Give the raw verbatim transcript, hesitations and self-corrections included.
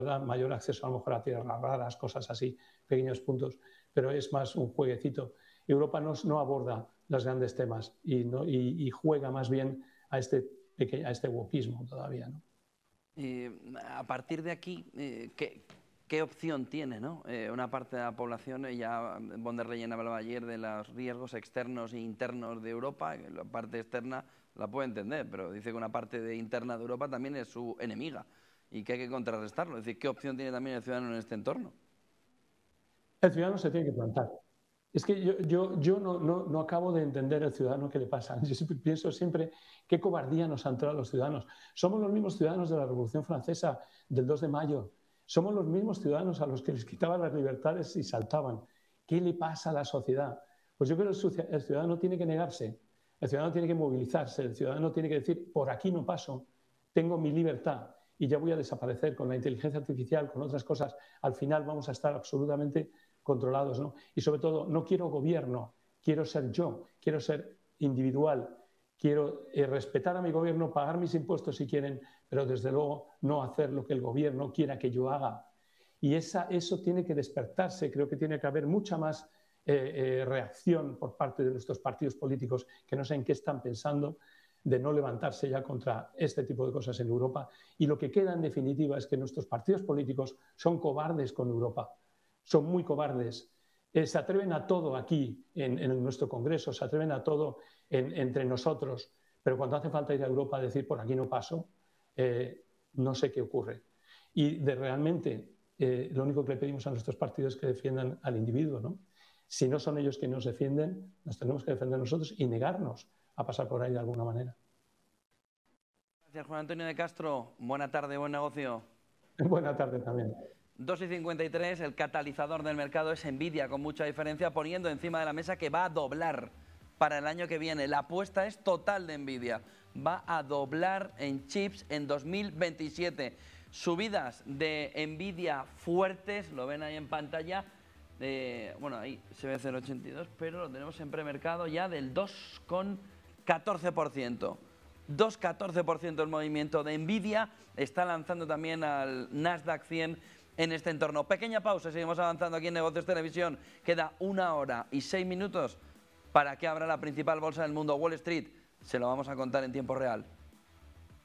mayor acceso a lo mejor a tierras raras, cosas así, pequeños puntos, pero es más un jueguecito. Europa no, no aborda los grandes temas y, ¿no? y, y juega más bien a este, pequeño, a este wokismo todavía, ¿no? Eh, a partir de aquí, eh, ¿qué, ¿qué opción tiene, ¿no? eh, una parte de la población? Ya von der Leyen hablaba ayer de los riesgos externos e internos de Europa, que la parte externa la puede entender, pero dice que una parte de interna de Europa también es su enemiga y que hay que contrarrestarlo. Es decir, ¿qué opción tiene también el ciudadano en este entorno? El ciudadano se tiene que plantar. Es que yo, yo, yo no, no, no acabo de entender el ciudadano qué le pasa. Yo siempre, pienso siempre qué cobardía nos han entrado los ciudadanos. Somos los mismos ciudadanos de la Revolución Francesa del dos de mayo. Somos los mismos ciudadanos a los que les quitaban las libertades y saltaban. ¿Qué le pasa a la sociedad? Pues yo creo que el ciudadano tiene que negarse, el ciudadano tiene que movilizarse, el ciudadano tiene que decir, por aquí no paso, tengo mi libertad y ya voy a desaparecer. Con la inteligencia artificial, con otras cosas, al final vamos a estar absolutamente controlados, ¿no? Y sobre todo, no quiero gobierno, quiero ser yo, quiero ser individual, quiero eh, respetar a mi gobierno, pagar mis impuestos si quieren, pero desde luego no hacer lo que el gobierno quiera que yo haga. Y esa, eso tiene que despertarse, creo que tiene que haber mucha más eh, eh, reacción por parte de nuestros partidos políticos, que no sé en qué están pensando, de no levantarse ya contra este tipo de cosas en Europa. Y lo que queda en definitiva es que nuestros partidos políticos son cobardes con Europa. Son muy cobardes, eh, se atreven a todo aquí en, en nuestro Congreso, se atreven a todo en, entre nosotros, pero cuando hace falta ir a Europa a decir por aquí no paso, eh, no sé qué ocurre. Y de realmente eh, lo único que le pedimos a nuestros partidos es que defiendan al individuo, ¿no? Si no son ellos quienes nos defienden, nos tenemos que defender nosotros y negarnos a pasar por ahí de alguna manera. Gracias, Juan Antonio de Castro. Buena tarde, buen negocio. Buena tarde también. dos y cincuenta y tres, el catalizador del mercado es Nvidia, con mucha diferencia, poniendo encima de la mesa que va a doblar para el año que viene. La apuesta es total de Nvidia. Va a doblar en chips en dos mil veintisiete. Subidas de Nvidia fuertes, lo ven ahí en pantalla. Eh, bueno, ahí se ve cero coma ochenta y dos, pero lo tenemos en premercado ya del dos coma catorce por ciento. dos coma catorce por ciento el movimiento de Nvidia. Está lanzando también al Nasdaq cien en este entorno. Pequeña pausa, seguimos avanzando aquí en Negocios Televisión. Queda una hora y seis minutos para que abra la principal bolsa del mundo, Wall Street. Se lo vamos a contar en tiempo real.